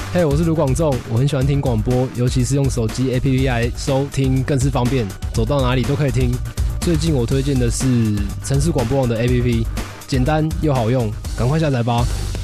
嘿，我是卢广仲，我很喜欢听广播，尤其是用手机 APP 来收听，更是方便，走到哪里都可以听。最近我推荐的是城市广播网的 APP， 简单又好用，赶快下载吧。